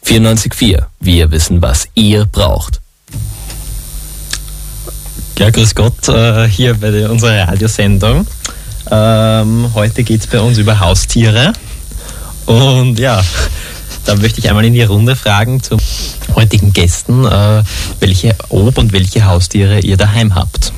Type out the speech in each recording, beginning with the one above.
94.4. Wir wissen, was ihr braucht. Ja, grüß Gott, hier bei unserer Radiosendung. Heute geht es bei uns über Haustiere. Und ja, da möchte ich einmal in die Runde fragen zu heutigen Gästen, ob und welche Haustiere ihr daheim habt.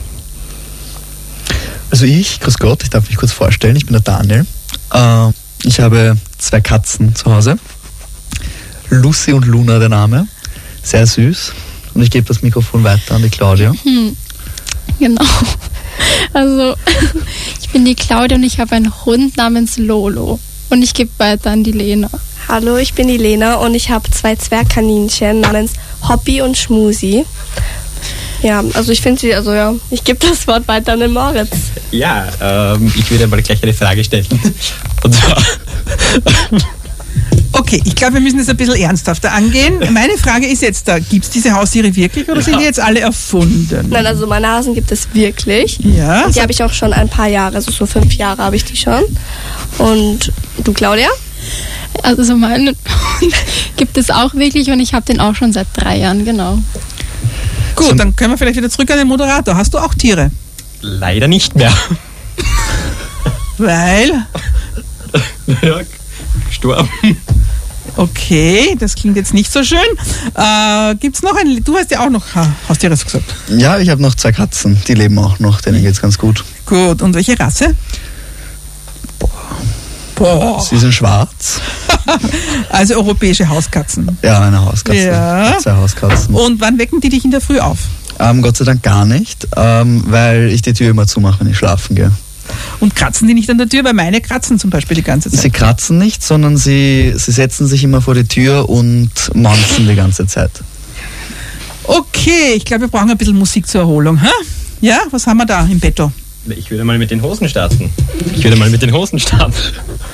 Also grüß Gott, ich darf mich kurz vorstellen, ich bin der Daniel. Ich habe 2 Katzen zu Hause. Lucy und Luna der Name. Sehr süß. Und ich gebe das Mikrofon weiter an die Claudia. Genau. Also, ich bin die Claudia und ich habe einen Hund namens Lolo. Und ich gebe weiter an die Lena. Hallo, ich bin die Lena und ich habe 2 Zwergkaninchen namens Hoppy und Schmusi. Ja, also ich finde ich gebe das Wort weiter an den Moritz. Ja, ich würde mal gleich eine Frage stellen. Und zwar... Okay, ich glaube, wir müssen das ein bisschen ernsthafter angehen. Meine Frage ist jetzt gibt es diese Haustiere wirklich oder sind die jetzt alle erfunden? Nein, also meine Hasen gibt es wirklich. Ja. Und die habe ich auch schon ein paar Jahre, also so 5 Jahre habe ich die schon. Und du, Claudia? Also meinen Hund gibt es auch wirklich und ich habe den auch schon seit 3 Jahren, genau. Gut, dann können wir vielleicht wieder zurück an den Moderator. Hast du auch Tiere? Leider nicht mehr. Weil? Ja, gestorben. Okay, das klingt jetzt nicht so schön. Gibt's noch du hast ja auch noch Haustiere gesagt. Ja, ich habe noch 2 Katzen, die leben auch noch, denen geht's ganz gut. Gut, und welche Rasse? Boah. Sie sind schwarz. Also europäische Hauskatzen. Ja, eine Hauskatze. Ja. 2 Hauskatzen. Und wann wecken die dich in der Früh auf? Gott sei Dank gar nicht, weil ich die Tür immer zumache, wenn ich schlafen gehe. Und kratzen die nicht an der Tür? Weil meine kratzen zum Beispiel die ganze Zeit. Sie kratzen nicht, sondern sie setzen sich immer vor die Tür und monzen die ganze Zeit. Okay, ich glaube, wir brauchen ein bisschen Musik zur Erholung. Ja, was haben wir da im Betto? Ich würde mal mit den Hosen starten.